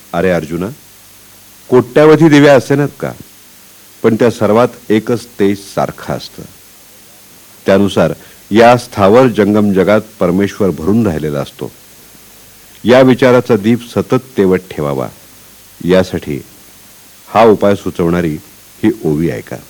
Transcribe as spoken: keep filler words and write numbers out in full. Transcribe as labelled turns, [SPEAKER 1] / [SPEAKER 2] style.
[SPEAKER 1] अरे अर्जुना, कोट्यावधी दिव्या असेनात का, पण त्या सर्वात एकच तेज सारखं असतं. त्यानुसार या स्थावर जंगम जगात परमेश्वर भरून राहिलेला असतो. या विचाराचा दीप सतत तेवत ठेवावा, यासाठी हा उपाय सुचवणारी ही ओवी ऐका.